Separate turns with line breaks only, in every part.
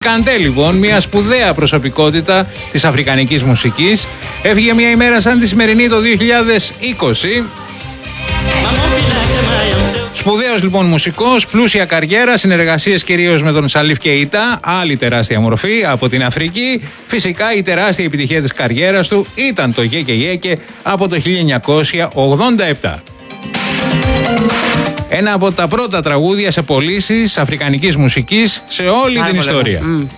Καντέ λοιπόν, μια σπουδαία προσωπικότητα της αφρικανικής μουσικής, έφυγε μια ημέρα σαν τη σημερινή το 2020. Σπουδαίος λοιπόν μουσικός, πλούσια καριέρα, συνεργασίες κυρίως με τον Σαλίφ Κεϊτά, άλλη τεράστια μορφή από την Αφρική. Φυσικά η τεράστια επιτυχία της καριέρας του ήταν το Γέκε Γέκε από το 1987. Ένα από τα πρώτα τραγούδια σε πωλήσεις αφρικανικής μουσικής σε όλη την ιστορία.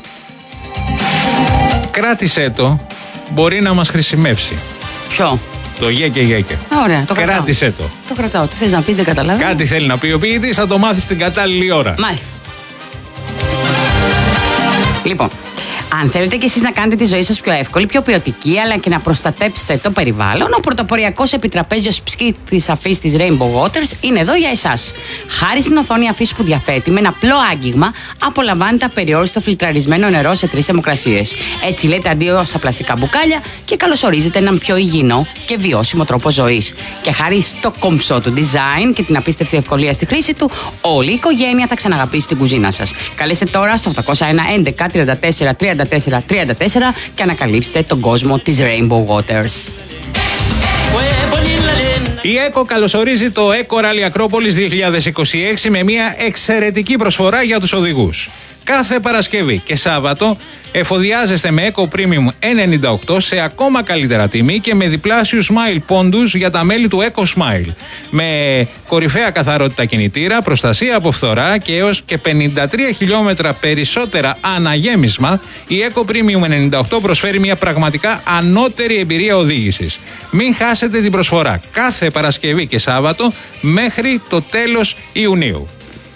Κράτησέ το, μπορεί να μας χρησιμεύσει.
Ποιο?
Το Γέκε Γέκε.
Ωραία, το κρατάω.
Κράτησέ το.
Το κρατάω. Τι θες να πεις, δεν καταλαβαίνω.
Κάτι θέλει να πει ο ποιητής, θα το μάθεις την κατάλληλη ώρα.
Μάλιστα. Λοιπόν, αν θέλετε κι εσείς να κάνετε τη ζωή σας πιο εύκολη, πιο ποιοτική, αλλά και να προστατέψετε το περιβάλλον, ο πρωτοποριακός επιτραπέζιος ψύκτης αφής της Rainbow Waters είναι εδώ για εσάς. Χάρη στην οθόνη αφής που διαθέτει, με ένα απλό άγγιγμα απολαμβάνετε απεριόριστο φιλτραρισμένο νερό σε 3 θερμοκρασίες. Έτσι λέτε αντίο στα πλαστικά μπουκάλια και καλωσορίζετε έναν πιο υγιεινό και βιώσιμο τρόπο ζωής. Και χάρη στο κομψό του design και την απίστευτη ευκολία στη χρήση του, όλη η οικογένεια θα ξαναγαπήσει την κουζίνα σας. Καλέστε τώρα στο 801 11 34 34 και ανακαλύψτε τον κόσμο της Rainbow Waters.
Η ΕΚΟ καλωσορίζει το ΕΚΟ Ράλι Ακρόπολης 2026 με μια εξαιρετική προσφορά για τους οδηγούς. Κάθε Παρασκευή και Σάββατο εφοδιάζεστε με Eco Premium N98 σε ακόμα καλύτερα τιμή και με διπλάσιους Smile πόντους για τα μέλη του Eco Smile. Με κορυφαία καθαρότητα κινητήρα, προστασία από φθορά και έως και 53 χιλιόμετρα περισσότερα αναγέμισμα, η Eco Premium 98 προσφέρει μια πραγματικά ανώτερη εμπειρία οδήγησης. Μην χάσετε την προσφορά κάθε Παρασκευή και Σάββατο μέχρι το τέλος Ιουνίου.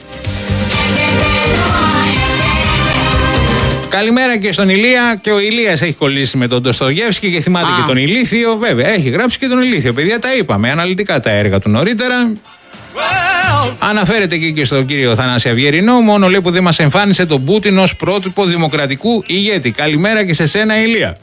Καλημέρα και στον Ηλία. Και ο Ηλίας έχει κολλήσει με τον Ντοστογεύσκη και θυμάται και τον Ηλίθιο. Βέβαια, έχει γράψει και τον Ηλίθιο. Παιδιά, τα είπαμε αναλυτικά τα έργα του νωρίτερα. Αναφέρεται και στον κύριο Θανάση Αυγερινό. Μόνο λέει που δεν μας εμφάνισε τον Πούτιν ως πρότυπο δημοκρατικού ηγέτη. Καλημέρα και σε σένα, Ηλία.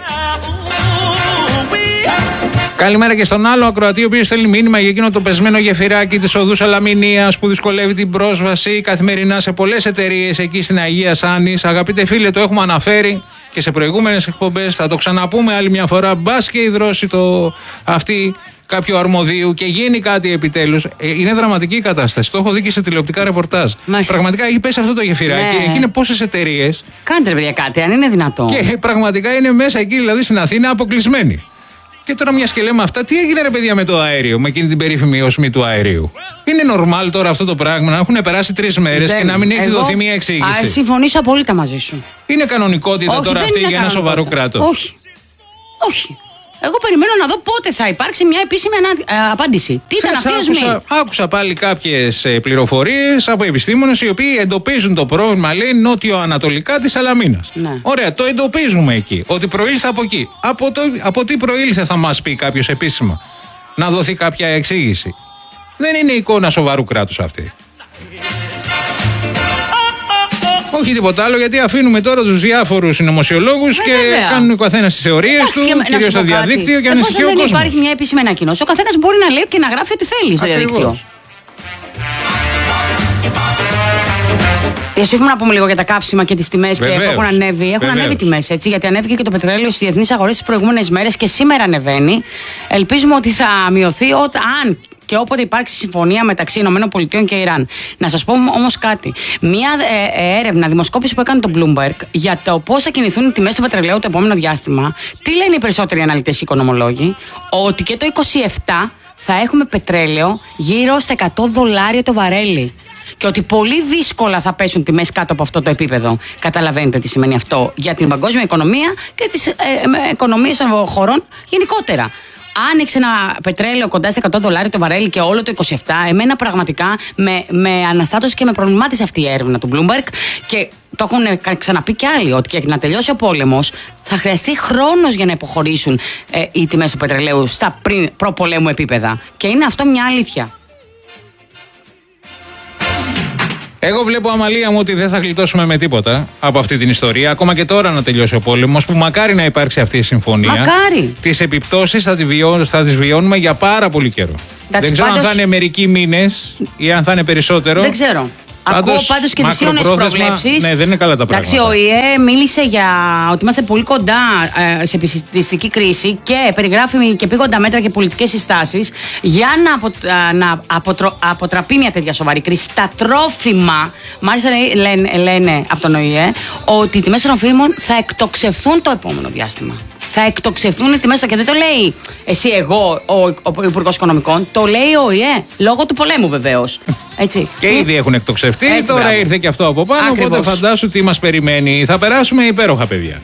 Καλημέρα και στον άλλο ακροατή, ο οποίος στέλνει μήνυμα για εκείνο το πεσμένο γεφυράκι της οδού Σαλαμινίας που δυσκολεύει την πρόσβαση καθημερινά σε πολλές εταιρείες εκεί στην Αγία Σάνης. Αγαπητέ φίλε, το έχουμε αναφέρει και σε προηγούμενες εκπομπές. Θα το ξαναπούμε άλλη μια φορά. Μπας και υδρώσει αυτή κάποιο αρμοδίου και γίνει κάτι επιτέλους. Είναι δραματική η κατάσταση. Το έχω δει και σε τηλεοπτικά ρεπορτάζ. Πραγματικά έχει πέσει αυτό το γεφυράκι. Εκεί είναι πόσες εταιρείες.
Κάντε ρε παιδιά κάτι, αν είναι δυνατόν.
Και πραγματικά είναι μέσα εκεί, δηλαδή στην Αθήνα, αποκλεισμένοι. Και τώρα μια και λέμε αυτά, τι έγινε ρε παιδιά με το αέριο, με εκείνη την περίφημη οσμή του αερίου. Είναι normal τώρα αυτό το πράγμα να έχουν περάσει 3 μέρες και να μην έχει δοθεί μια εξήγηση.
Συμφωνήσω απόλυτα μαζί σου.
Είναι κανονικότητα τώρα αυτή για ένα σοβαρό κράτος?
Όχι. Όχι. Εγώ περιμένω να δω πότε θα υπάρξει μια επίσημη απάντηση. Τι ήταν αυτή η οσμή.
Άκουσα πάλι κάποιες πληροφορίες από επιστήμονες οι οποίοι εντοπίζουν το πρόβλημα, λέει, νότιο-ανατολικά της Σαλαμίνας. Ναι. Ωραία, το εντοπίζουμε εκεί. Ότι προήλθε από εκεί. Από τι προήλθε θα μας πει κάποιος επίσημα. Να δοθεί κάποια εξήγηση. Δεν είναι εικόνα σοβαρού κράτους αυτή. Όχι τίποτα άλλο, γιατί αφήνουμε τώρα τους διάφορους συνωμοσιολόγους και κάνουν ο καθένας τις θεωρίες του, κυρίως στο διαδίκτυο, και ανησυχεί ο κόσμος.
Δεν υπάρχει μια επίσημη ανακοίνωση. Ο καθένας μπορεί να λέει και να γράφει ό,τι θέλει στο διαδίκτυο. Εσύφουμε να πούμε λίγο για τα καύσιμα και τις τιμές και που έχουν ανέβει. Έχουν ανέβει τιμές, έτσι, γιατί ανέβηκε και το πετρέλαιο στις διεθνείς αγορές τις προηγούμενες μέρες και σήμερα ανεβαίνει. Ελπίζουμε ότι θα μειωθεί αν και όποτε υπάρξει συμφωνία μεταξύ ΗΠΑ και Ιράν. Να σας πω όμως κάτι. Μία έρευνα, δημοσκόπηση που έκανε το Bloomberg για το πώς θα κινηθούν οι τιμές του πετρελαίου το επόμενο διάστημα. Τι λένε οι περισσότεροι αναλυτές και οικονομολόγοι? Ότι και το 27 θα έχουμε πετρέλαιο γύρω στα $100 το βαρέλι. Και ότι πολύ δύσκολα θα πέσουν τιμές κάτω από αυτό το επίπεδο. Καταλαβαίνετε τι σημαίνει αυτό για την παγκόσμια οικονομία και τις οικονομίες των χωρών γενικότερα. Άνοιξε ένα πετρέλαιο κοντά στα $100 το βαρέλι και όλο το 27. Εμένα πραγματικά με αναστάτωσε και με προβλημάτισε αυτή η έρευνα του Bloomberg. Και το έχουν ξαναπεί κι άλλοι ότι και να τελειώσει ο πόλεμος θα χρειαστεί χρόνος για να υποχωρήσουν οι τιμές του πετρελαίου στα προπολέμου επίπεδα. Και είναι αυτό μια αλήθεια.
Εγώ βλέπω, Αμαλία μου, ότι δεν θα γλιτώσουμε με τίποτα από αυτή την ιστορία. Ακόμα και τώρα να τελειώσει ο πόλεμος, που μακάρι να υπάρξει αυτή η συμφωνία.
Μακάρι.
Τις επιπτώσεις θα τις βιώνουμε για πάρα πολύ καιρό. Δεν ξέρω αν θα είναι μερικοί μήνες ή αν θα είναι περισσότερο.
Δεν ξέρω. Ακούω πάντως και τις ίονες προβλέψεις.
Ναι, δεν είναι καλά τα πράγματα.
Εντάξει, ο ΙΕ μίλησε για ότι είμαστε πολύ κοντά σε επιστημιστική κρίση και περιγράφει και πήγοντα μέτρα και πολιτικές συστάσεις για να αποτραπεί μια τέτοια σοβαρή κρίση. Τα τρόφιμα, μάλιστα λένε από τον ΟΗΕ, ότι οι τιμές των τροφίμων θα εκτοξευθούν το επόμενο διάστημα. Θα εκτοξευθούν οι τιμές του, και δεν το λέει εσύ, εγώ, ο Υπουργός Οικονομικών, το λέει ο ΙΕ, λόγω του πολέμου βεβαίως. Έτσι.
Και ήδη έχουν εκτοξευτεί, έτσι, τώρα μπράβο. Ήρθε και αυτό από πάνω, ακριβώς. Οπότε φαντάσου τι μας περιμένει. Θα περάσουμε υπέροχα, παιδιά.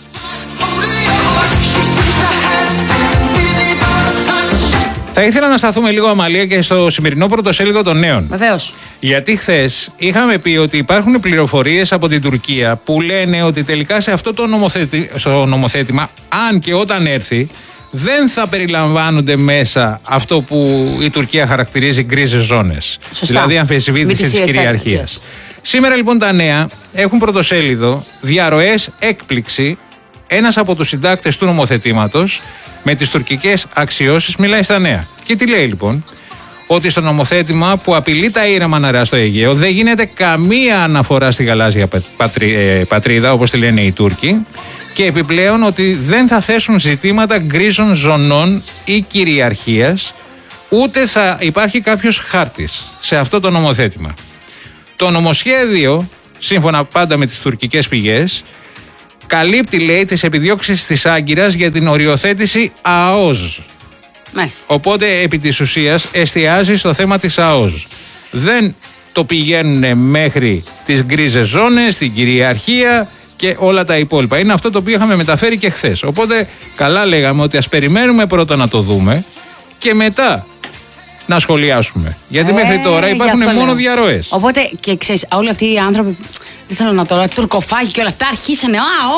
Θα ήθελα να σταθούμε λίγο, Αμαλία, και στο σημερινό πρωτοσέλιδο των Νέων.
Βεβαίως.
Γιατί χθες είχαμε πει ότι υπάρχουν πληροφορίες από την Τουρκία που λένε ότι τελικά σε αυτό το νομοθέτημα, αν και όταν έρθει, δεν θα περιλαμβάνονται μέσα αυτό που η Τουρκία χαρακτηρίζει γκρίζες ζώνες. Σωστά. Δηλαδή αμφισβήτηση της κυριαρχίας. Σήμερα λοιπόν τα Νέα έχουν πρωτοσέλιδο διαρροές έκπληξη. Ένας από τους συντάκτες του νομοθετήματος με τις τουρκικές αξιώσεις μιλάει στα Νέα. Και τι λέει λοιπόν? Ότι στο νομοθέτημα που απειλεί τα ήρεμα νερά στο Αιγαίο δεν γίνεται καμία αναφορά στη γαλάζια πατρίδα, όπως τη λένε οι Τούρκοι, και επιπλέον ότι δεν θα θέσουν ζητήματα γκρίζων ζωνών ή κυριαρχίας, ούτε θα υπάρχει κάποιος χάρτης σε αυτό το νομοθέτημα. Το νομοσχέδιο, σύμφωνα πάντα με τις τουρκικές πηγές, καλύπτει, λέει, τις επιδιώξεις της Άγκυρας για την οριοθέτηση ΑΟΖ. Μάλιστα. Οπότε επί της ουσίας εστιάζει στο θέμα της ΑΟΖ. Δεν το πηγαίνουν μέχρι τις γκρίζες ζώνες, την κυριαρχία και όλα τα υπόλοιπα. Είναι αυτό το οποίο είχαμε μεταφέρει και χθες. Οπότε καλά λέγαμε ότι ας περιμένουμε πρώτα να το δούμε και μετά να σχολιάσουμε. Γιατί μέχρι τώρα υπάρχουν μόνο διαρροές.
Οπότε και ξέρεις, όλοι αυτοί οι άνθρωποι, δεν θέλω να τώρα, τουρκοφάγοι και όλα αυτά αρχίσανε.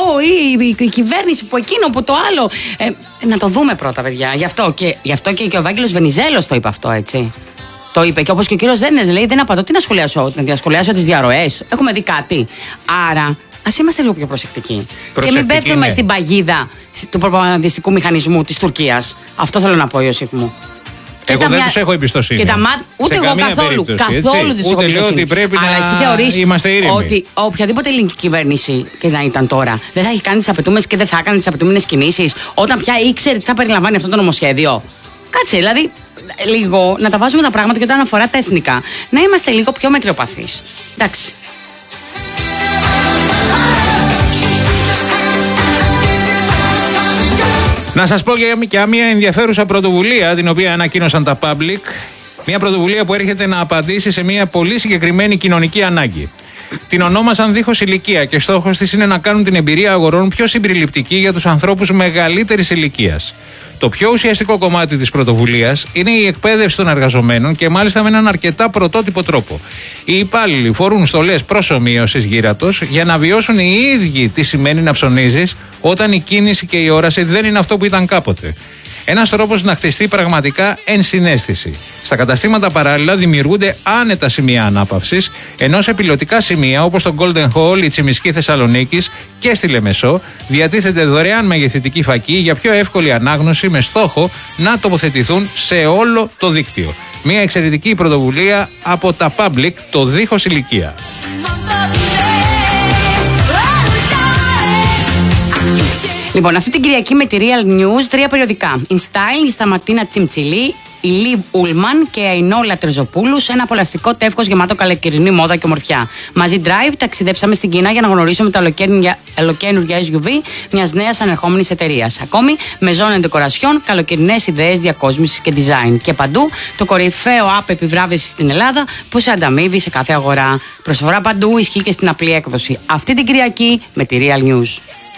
Η κυβέρνηση που εκείνο, που το άλλο. Να το δούμε πρώτα, παιδιά. Γι' αυτό και ο Ευάγγελος Βενιζέλος το είπε αυτό, έτσι. Το είπε και όπως και ο κύριος Δένες λέει: δεν απαντώ. Τι να σχολιάσω, να διασχολιάσω τις διαρροές. Έχουμε δει κάτι. Άρα, ας είμαστε λίγο πιο προσεκτικοί. Και μην πέφτουμε στην παγίδα του προπαγανδιστικού μηχανισμού της Τουρκίας. Αυτό θέλω να πω, Ιωσήφ μου.
Εγώ δεν τους έχω εμπιστοσύνη.
Ούτε εγώ καθόλου. Καθόλου τους έχω εμπιστοσύνη.
Ούτε λέω ότι πρέπει να είμαστε ήρεμοι.
Ότι οποιαδήποτε ελληνική κυβέρνηση και να ήταν τώρα δεν θα έχει κάνει τις απαιτούμενες και δεν θα έκανε τις απαιτούμενες κινήσεις όταν πια ήξερε τι θα περιλαμβάνει αυτό το νομοσχέδιο. Κάτσε, δηλαδή, λίγο να τα βάζουμε τα πράγματα και όταν αφορά τα εθνικά, να είμαστε λίγο πιο μετριοπαθείς. Εντάξει.
Να σας πω για μια ενδιαφέρουσα πρωτοβουλία την οποία ανακοίνωσαν τα Public. Μια πρωτοβουλία που έρχεται να απαντήσει σε μια πολύ συγκεκριμένη κοινωνική ανάγκη. Την ονόμασαν Δίχως Ηλικία και στόχος της είναι να κάνουν την εμπειρία αγορών πιο συμπεριληπτική για τους ανθρώπους μεγαλύτερης ηλικίας. Το πιο ουσιαστικό κομμάτι της πρωτοβουλίας είναι η εκπαίδευση των εργαζομένων και μάλιστα με έναν αρκετά πρωτότυπο τρόπο. Οι υπάλληλοι φορούν στολές προσομοίωσης γύρατος για να βιώσουν οι ίδιοι τι σημαίνει να ψωνίζεις όταν η κίνηση και η όραση δεν είναι αυτό που ήταν κάποτε. Ένας τρόπος να χτιστεί πραγματικά ενσυναίσθηση. Στα καταστήματα παράλληλα δημιουργούνται άνετα σημεία ανάπαυσης, ενώ σε πιλωτικά σημεία όπως το Golden Hall, η Τσιμισκή Θεσσαλονίκης και στη Λεμεσό διατίθεται δωρεάν μεγεθυντική φακή για πιο εύκολη ανάγνωση με στόχο να τοποθετηθούν σε όλο το δίκτυο. Μια εξαιρετική πρωτοβουλία από τα Public, το Δίχως Ηλικία.
Λοιπόν, αυτή την Κυριακή με τη Real News 3 περιοδικά. In Style, η Σταματίνα Τσιμτσιλή, η Λιβ Ούλμαν και η Αϊνόλα Τρεζοπούλου σε ένα απολαστικό τεύχος γεμάτο καλοκαιρινή μόδα και ομορφιά. Μαζί Drive ταξιδέψαμε στην Κίνα για να γνωρίσουμε τα ολοκαίνουργια SUV μιας νέας ανερχόμενης εταιρείας. Ακόμη, Maison Decoration, καλοκαιρινές ιδέες διακόσμησης και design. Και παντού το κορυφαίο app επιβράβευσης στην Ελλάδα που σε ανταμείβει σε κάθε αγορά. Προσφορά παντού, ισχύει και στην απλή έκδοση. Αυτή την Κυριακή με τη Real News.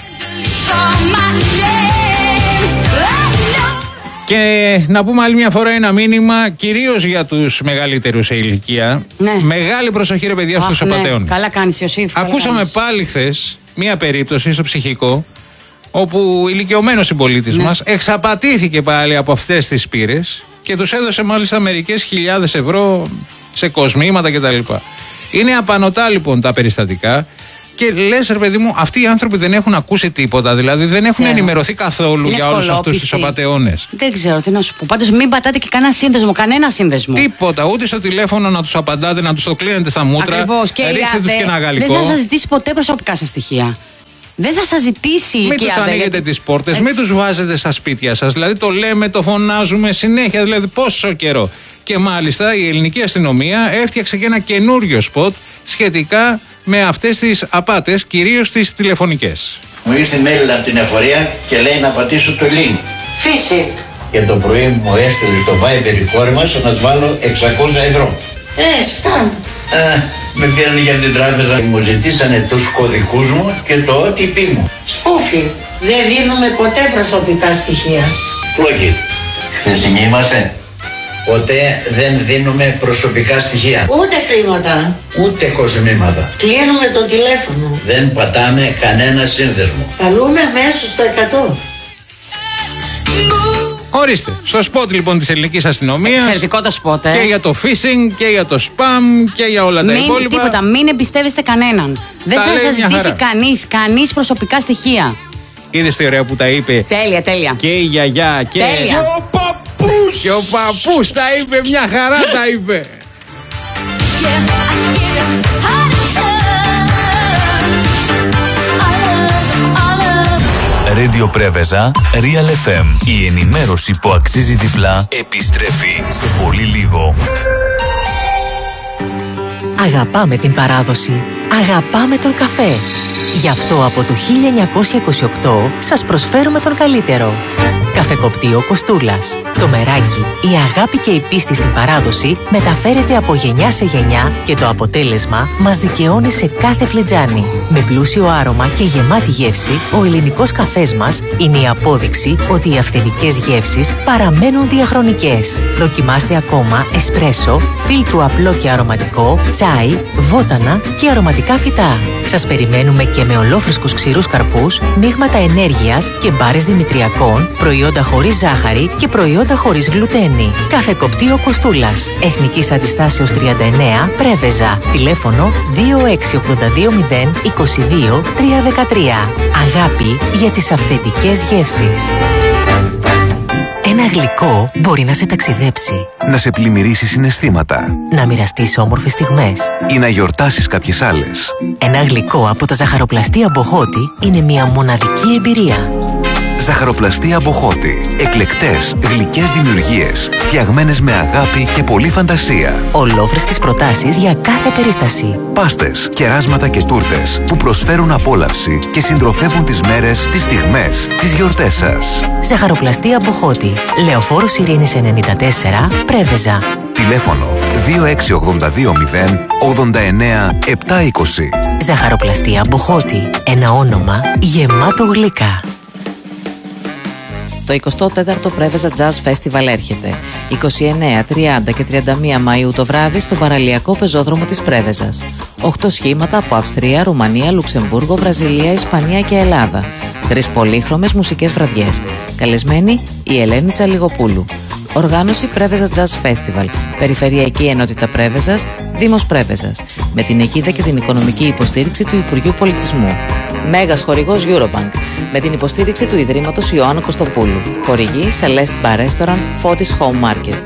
Και να πούμε άλλη μια φορά ένα μήνυμα κυρίως για τους μεγαλύτερους σε ηλικία.
Ναι.
Μεγάλη προσοχή, ρε παιδιά, στους απατεώνες.
Ναι. Καλά κάνεις, Ιωσήφ.
Ακούσαμε πάλι χθες μια περίπτωση στο ψυχικό όπου ηλικιωμένος συμπολίτης μας εξαπατήθηκε πάλι από αυτές τις πύρες και τους έδωσε μάλιστα μερικές χιλιάδες ευρώ σε κοσμήματα κτλ. Είναι απανωτά λοιπόν τα περιστατικά. Και λες, ρε παιδί μου, αυτοί οι άνθρωποι δεν έχουν ακούσει τίποτα. Δηλαδή δεν έχουν ενημερωθεί καθόλου για όλους αυτούς τους απατεώνες.
Δεν ξέρω τι να σου πω. Πάντως μην πατάτε και κανένα σύνδεσμο.
Τίποτα. Ούτε στο τηλέφωνο να τους απαντάτε, να τους το κλείνετε στα μούτρα.
Ακριβώς.
Ρίξτε τους και ένα γαλλικό.
Δεν θα σας ζητήσει ποτέ προσωπικά σας στοιχεία. Δεν θα σας ζητήσει.
Μην τους ανοίγετε τις πόρτες, μην τους βάζετε στα σπίτια σας. Δηλαδή το λέμε, το φωνάζουμε συνέχεια. Δηλαδή πόσο καιρό. Και μάλιστα η ελληνική αστυνομία έφτιαξε και ένα καινούριο σποτ σχετικά με αυτές τις απάτες, κυρίως τις τηλεφωνικές.
Μου ήρθε mail από την εφορία και λέει να πατήσω το link.
Φύση.
Και το πρωί μου έστειλε στο Viber η κόρη μας να βάλω 600 ευρώ.
Σταν.
Με πήραν για την τράπεζα. Μου ζητήσανε τους κωδικούς μου και το OTP μου.
Σπούφι. Δεν δίνουμε ποτέ προσωπικά στοιχεία.
Πλόκι. Χθεσινοί είμαστε. Ποτέ δεν δίνουμε προσωπικά στοιχεία.
Ούτε χρήματα.
Ούτε κοσμήματα.
Κλείνουμε το τηλέφωνο.
Δεν πατάμε κανένα σύνδεσμο.
Καλούμε αμέσως στο 100.
Ορίστε, στο σποτ λοιπόν της ελληνικής αστυνομίας.
Εξαιρετικό το σποτ,
Και για το phishing και για το spam και για όλα τα υπόλοιπα.
Τίποτα, μην εμπιστεύεστε κανέναν. Δεν θα σας ζητήσει κανείς προσωπικά στοιχεία.
Είδες τι ωραία που τα είπε.
Τέλεια.
Και η γιαγιά και ο παππούς. Και ο παππούς τα είπε, μια χαρά τα είπε.
Radio Πρέβεζα, Real FM. Η ενημέρωση που αξίζει διπλά επιστρέφει σε πολύ λίγο.
Αγαπάμε την παράδοση. Αγαπάμε τον καφέ. Γι' αυτό από το 1928 σας προσφέρουμε τον καλύτερο. Καφεκοπτείο Κοστούλας. Το μεράκι, η αγάπη και η πίστη στην παράδοση μεταφέρεται από γενιά σε γενιά και το αποτέλεσμα μας δικαιώνει σε κάθε φλιτζάνι. Με πλούσιο άρωμα και γεμάτη γεύση, ο ελληνικός καφές μας είναι η απόδειξη ότι οι αυθεντικές γεύσεις παραμένουν διαχρονικές. Δοκιμάστε ακόμα εσπρέσο, φίλτρου απλό και αρωματικό, τσάι, βότανα και αρωματικά φυτά. Σας περιμένουμε και με ολόφρυσκους ξηρούς καρπούς, μείγματα ενέργειας και μπάρες δημητριακών, προϊόντα χωρίς ζάχαρη και προϊόντα χωρίς γλουτένη. Καφεκοπτείο Κοστούλας. Εθνικής Αντιστάσεως 39, Πρέβεζα. Τηλέφωνο 26820 22 313. Αγάπη για τις αυθεντικές γεύσεις. Ένα γλυκό μπορεί να σε ταξιδέψει,
να σε πλημμυρίσει συναισθήματα,
να μοιραστείς όμορφες στιγμές
ή να γιορτάσεις κάποιες άλλες.
Ένα γλυκό από τα ζαχαροπλαστεία Μποχώτη είναι μια μοναδική εμπειρία.
Ζαχαροπλαστεία Μποχώτη. Εκλεκτές, γλυκές δημιουργίες, φτιαγμένες με αγάπη και πολλή φαντασία.
Ολόφρεσκες προτάσεις για κάθε περίσταση.
Πάστες, κεράσματα και τούρτες που προσφέρουν απόλαυση και συντροφεύουν τις μέρες, τις στιγμές, τις γιορτές σας.
Ζαχαροπλαστεία Μποχώτη. Λεωφόρος Ειρήνης 94, Πρέβεζα.
Τηλέφωνο 26820 89 720.
Ζαχαροπλαστεία Μποχώτη. Ένα όνομα γεμάτο γλυκά.
Το 24ο Πρέβεζα Jazz Festival έρχεται 29, 30 και 31 Μαΐου το βράδυ στο παραλιακό πεζόδρομο της Πρέβεζας. 8 σχήματα από Αυστρία, Ρουμανία, Λουξεμβούργο, Βραζιλία, Ισπανία και Ελλάδα. 3 πολύχρωμες μουσικές βραδιές. Καλεσμένη η Ελένη Τσαλιγοπούλου. Οργάνωση Πρέβεζα Jazz Festival. Περιφερειακή Ενότητα Πρέβεζας, Δήμος Πρέβεζας. Με την αιγίδα και την οικονομική υποστήριξη του Υπουργείου Πολιτισμού. Μέγας χορηγός Eurobank. Με την υποστήριξη του Ιδρύματος Ιωάννου Κωστοπούλου. Χορηγή Celeste Bar Restaurant, Fotis Home Market.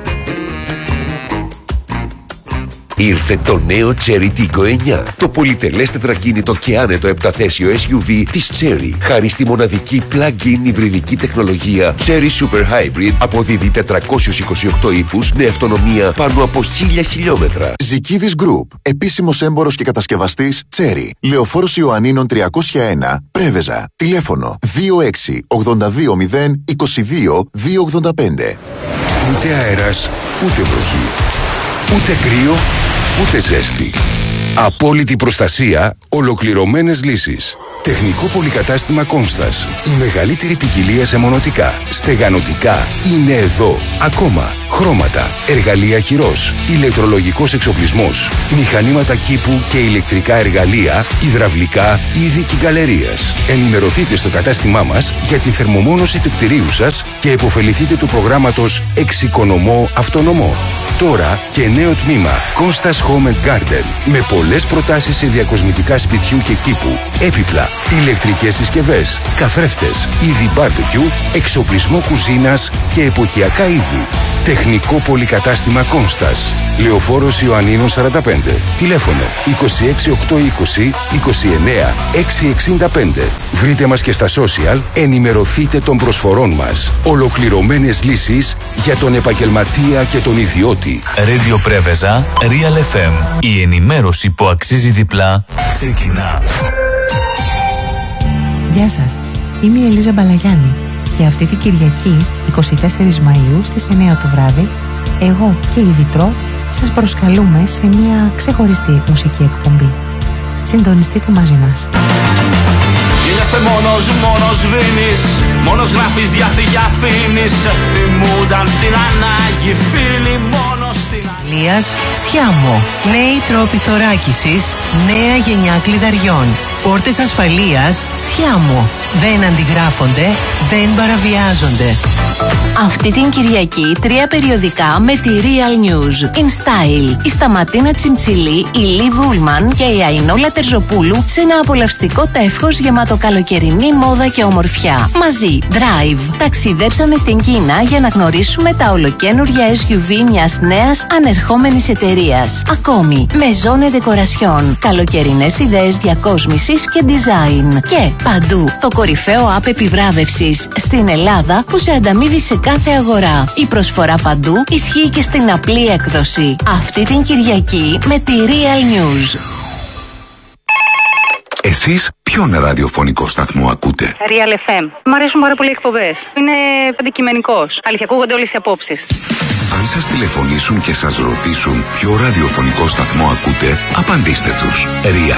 Ήρθε το νέο Cherry Tiggo 9, το πολυτελές τετρακίνητο και άνετο επταθέσιο SUV της Cherry. Χάρη στη μοναδική plug-in υβριδική τεχνολογία Cherry Super Hybrid, αποδίδει 428 ύπους με αυτονομία πάνω από 1000 χιλιόμετρα.
Ζικίδης Group, επίσημος έμπορος και κατασκευαστής Cherry. Λεωφόρος Ιωαννίνων 301, Πρέβεζα. Τηλέφωνο 26 820 22 285.
Ούτε αέρας, ούτε βροχή. Ούτε κρύο, ούτε ζέστη. Απόλυτη προστασία, ολοκληρωμένες λύσεις. Τεχνικό πολυκατάστημα Κόνστας. Η μεγαλύτερη ποικιλία σε μονοτικά, στεγανοτικά είναι εδώ. Ακόμα χρώματα, εργαλεία χειρός, ηλεκτρολογικός εξοπλισμός, μηχανήματα κήπου και ηλεκτρικά εργαλεία, υδραυλικά, είδη και γκαλερίας. Ενημερωθείτε στο κατάστημά μας για την θερμομόνωση του κτηρίου σας και επωφεληθείτε του προγράμματος Εξοικονομώ Αυτονομώ. Τώρα και νέο τμήμα Κώστας Home & Garden με πολλές προτάσεις σε διακοσμητικά σπιτιού και κήπου, έπιπλα, ηλεκτρικές συσκευές, καθρέφτες, είδη barbecue, εξοπλισμό κουζίνας και εποχιακά είδη. Τεχνικό πολυκατάστημα Κόνστας. Λεωφόρος Ιωαννίνων 45. Τηλέφωνο 26820 29 665. Βρείτε μας και στα social, ενημερωθείτε των προσφορών μας. Ολοκληρωμένες λύσεις για τον επαγγελματία και τον ιδιώτη.
Radio Πρέβεζα, Real FM. Η ενημέρωση που αξίζει διπλά ξεκινά.
Γεια σας, είμαι η Ελίζα Μπαλαγιάννη και αυτή την Κυριακή, 24 Μαΐου στις 9 το βράδυ, εγώ και η Βιτρό σας προσκαλούμε σε μια ξεχωριστή μουσική εκπομπή. Συντονιστείτε μαζί μας.
Γίνεσαι μόνος βίνεις, μόνος γράφεις, διαθήκη αφήνεις. Σε θυμούνταν στην ανάγκη, φίλοι μόνο στην ανάγκη.
Λίας Σιάμο. Νέοι τρόποι θωράκισης, νέα γενιά κλειδαριών. Πόρτες ασφαλείας Σιάμο. Δεν αντιγράφονται, δεν παραβιάζονται.
Αυτή την Κυριακή 3 περιοδικά με τη Real News. In Style. Η Σταματίνα Τσιντσιλή, η Λι Βούλμαν και η Αϊνόλα Τερζοπούλου σε ένα απολαυστικό τεύχος γεμάτο καλοκαιρινή μόδα και ομορφιά. Μαζί, Drive. Ταξιδέψαμε στην Κίνα για να γνωρίσουμε τα ολοκαίνουργια SUV μιας νέας ανερχόμενης εταιρείας. Ακόμη, Maison Decoration. Καλοκαιρινές ιδέες διακόσμησης και design. Και παντού, το κορυφαίο app επιβράβευσης στην Ελλάδα που σε ανταμείβει σε κάθε αγορά. Η προσφορά παντού ισχύει και στην απλή έκδοση. Αυτή την Κυριακή με τη Real News.
Εσείς ποιον ραδιοφωνικό σταθμό ακούτε?
Real FM. Μ' αρέσουν πάρα πολύ οι εκπομπές. Είναι αντικειμενικός. Αλήθεια, ακούγονται όλες οι απόψεις.
Αν σας τηλεφωνήσουν και σας ρωτήσουν ποιο ραδιοφωνικό σταθμό ακούτε, απαντήστε τους. Real